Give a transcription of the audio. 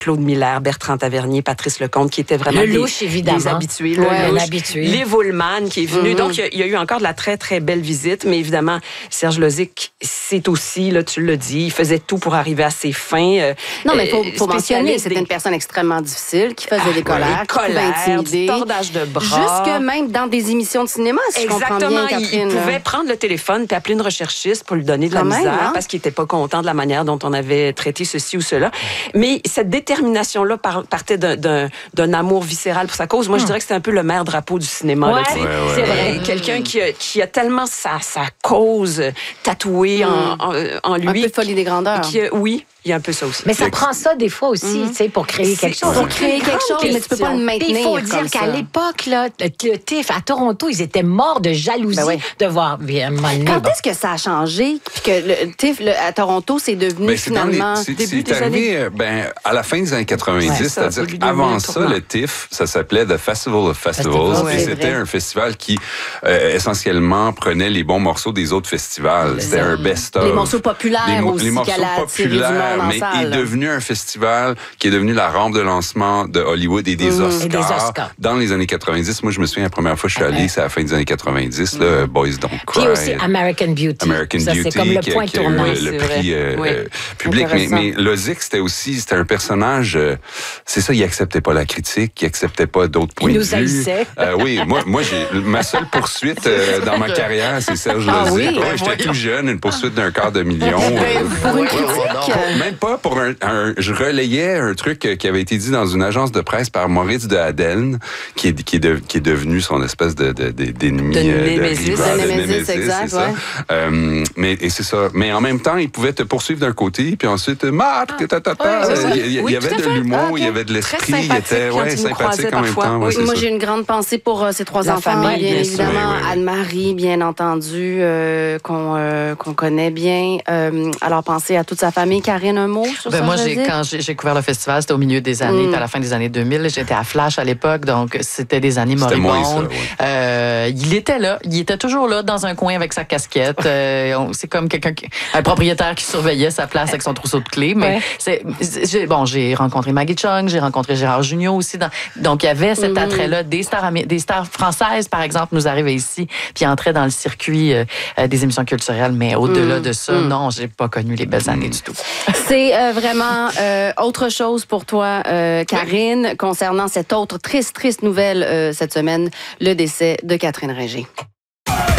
Claude Miller, Bertrand Tavernier, Patrice Lecomte, qui étaient vraiment des habitués. Les Woolman qui est venu. Donc, il y a eu encore de la très, très belle visite. Mais évidemment, Serge Lozic, c'est aussi, là, tu l'as dit, il faisait tout pour arriver à ses fins. Non, mais il faut mentionner, c'était une personne extrêmement difficile, qui faisait des colères, qui pouvait intimider. Tordage de bras. Jusque même dans des émissions de cinéma, si je comprends bien, Catherine. Il pouvait prendre le téléphone et appeler une recherchiste pour lui donner de la misère parce qu'il n'était pas content de la manière dont on avait traité ceci ou cela. Mais cette détermination-là partait d'un amour viscéral pour sa cause. Moi, je dirais que c'était un peu le maire drapeau du cinéma. Là, c'est vrai. Quelqu'un qui a tellement sa cause tatouée en lui. Un peu folie des grandeurs. Oui. Il y a un peu ça aussi. Mais ça prend ça des fois aussi, tu sais, pour créer quelque chose. Pour créer quelque chose, mais tu peux pas le maintenir. Il faut dire qu'à l'époque, là, le TIFF à Toronto, ils étaient morts de jalousie de voir Quand est-ce que ça a changé? Puis que le TIFF à Toronto, c'est devenu finalement début des années... à la fin des années 90, c'est-à-dire qu'avant ça, le TIFF, ça s'appelait The Festival of Festivals. Et c'était un festival qui, essentiellement, prenait les bons morceaux des autres festivals. C'était un best-of. Les morceaux populaires aussi. Les morceaux populaires. Mais il est devenu un festival qui est devenu la rampe de lancement de Hollywood et des Oscars. Dans les années 90. Moi, je me souviens, la première fois que je suis allé, c'est à la fin des années 90, là, Boys Don't Cry. Puis aussi American Beauty. C'est comme le point tournant. Le prix public. Mais Lozic, c'était un personnage, c'est ça, il acceptait pas la critique, il acceptait pas d'autres points de vue. Il nous haïssait. Oui, moi ma seule poursuite dans ma carrière, c'est Serge Lozic. J'étais tout jeune, une poursuite d'250 000. Pour une critique. Même pas pour je relayais un truc qui avait été dit dans une agence de presse par Maurice de Adelne, qui est devenu son espèce d'ennemi, de Némésis, exact, c'est ça. Mais c'est ça. Mais en même temps, il pouvait te poursuivre d'un côté, puis ensuite, il y avait de l'humour, il y avait de l'esprit, il était sympathique en même temps. Moi, j'ai une grande pensée pour ces trois enfants, bien évidemment. Anne-Marie, bien entendu, qu'on connaît bien. Alors, pensez à toute sa famille. Karine, un mot sur ça? Moi, quand j'ai couvert le festival, c'était au milieu des années, à la fin des années 2000. J'étais à Flash à l'époque, donc c'était des années moribondes. Il était là, il était toujours là, dans un coin avec sa casquette. C'est comme un propriétaire qui surveillait sa place avec son trousseau de clés. Mais j'ai rencontré Maggie Chung, j'ai rencontré Gérard Jugnot aussi. Donc, il y avait cet attrait-là. Des stars françaises, par exemple, nous arrivaient ici, puis entraient dans le circuit des émissions culturelles. Mais au-delà de ça, non, j'ai pas connu les belles années du tout. C'est vraiment autre chose pour toi, Karine, concernant cette autre triste nouvelle cette semaine, le décès de Catherine Ringer.